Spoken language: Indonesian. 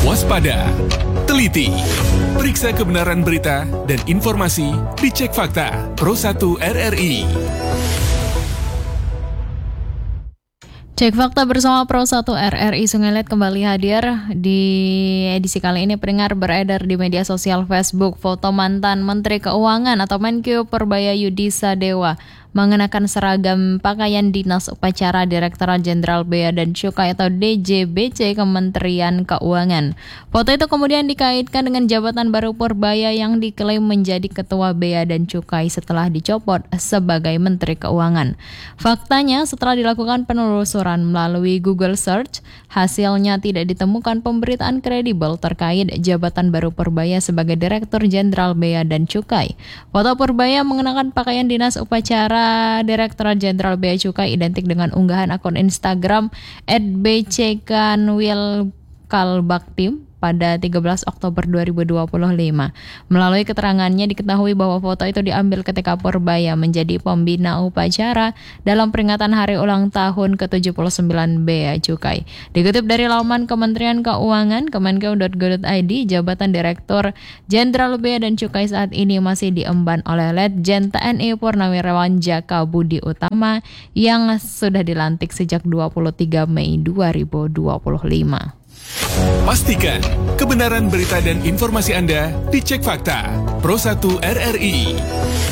Waspada, teliti, periksa kebenaran berita dan informasi dicek fakta Pro1 RRI. Cek fakta bersama Pro1 RRI Sungai Liat kembali hadir di edisi kali ini. Pendengar, beredar di media sosial Facebook foto mantan Menteri Keuangan atau Menkyu Purbaya Yudhisa Dewa mengenakan seragam pakaian dinas upacara Direktorat Jenderal Bea dan Cukai atau DJBC Kementerian Keuangan. Foto itu kemudian dikaitkan dengan jabatan baru Purbaya yang diklaim menjadi Ketua Bea dan Cukai setelah dicopot sebagai Menteri Keuangan. Faktanya, setelah dilakukan penelusuran melalui Google Search, hasilnya tidak ditemukan pemberitaan kredibel terkait jabatan baru Purbaya sebagai Direktur Jenderal Bea dan Cukai. Foto Purbaya mengenakan pakaian dinas upacara Direktorat Jenderal Bea Cukai identik dengan unggahan akun Instagram @bckanwilkalbaktim pada 13 Oktober 2025. Melalui keterangannya diketahui bahwa foto itu diambil ketika Purbaya menjadi pembina upacara dalam peringatan hari ulang tahun ke-79 Bea Cukai. Dikutip dari laman Kementerian Keuangan, kemenkeu.go.id, jabatan Direktur Jenderal Bea dan Cukai saat ini masih diemban oleh Letjen TNI Purnawirawan Jaka Budi Utama yang sudah dilantik sejak 23 Mei 2025. Pastikan kebenaran berita dan informasi Anda dicek fakta Pro1 RRI.